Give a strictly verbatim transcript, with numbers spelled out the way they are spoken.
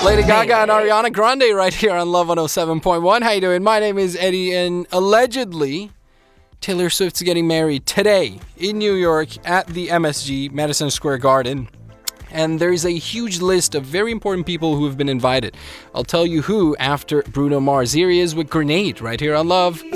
Lady Gaga and Ariana Grande right here on Love one oh seven point one. How you doing? My name is Eddie, and allegedly, Taylor Swift's getting married today in New York at the M S G, Madison Square Garden. And there's a huge list of very important people who have been invited. I'll tell you who after Bruno Mars. Here he is with Grenade right here on Love.